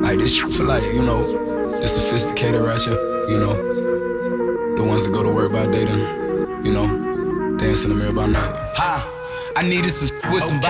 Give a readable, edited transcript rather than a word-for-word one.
Like this shit for like, you know, the sophisticated ratchet, you know, the ones that go to work by day then, you know, dance in the mirror by night. I needed some with some